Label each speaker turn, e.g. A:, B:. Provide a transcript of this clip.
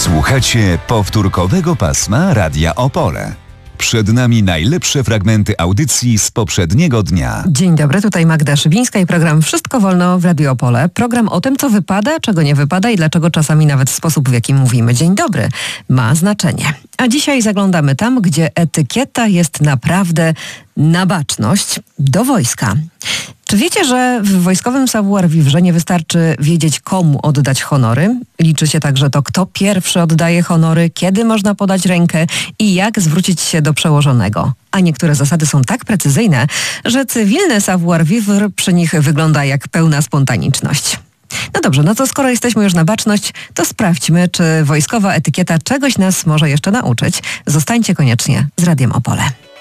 A: Słuchacie powtórkowego pasma Radia Opole. Przed nami najlepsze fragmenty audycji z poprzedniego dnia.
B: Dzień dobry, tutaj Magda Szybińska i program Wszystko Wolno w Radio Opole. Program o tym, co wypada, czego nie wypada i dlaczego czasami nawet sposób, w jaki mówimy dzień dobry, ma znaczenie. A dzisiaj zaglądamy tam, gdzie etykieta jest naprawdę na baczność, do wojska. Czy wiecie, że w wojskowym savoir-vivre nie wystarczy wiedzieć, komu oddać honory? Liczy się także to, kto pierwszy oddaje honory, kiedy można podać rękę i jak zwrócić się do przełożonego. A niektóre zasady są tak precyzyjne, że cywilne savoir-vivre przy nich wygląda jak pełna spontaniczność. No dobrze, no to skoro jesteśmy już na baczność, to sprawdźmy, czy wojskowa etykieta czegoś nas może jeszcze nauczyć. Zostańcie koniecznie z Radiem Opole.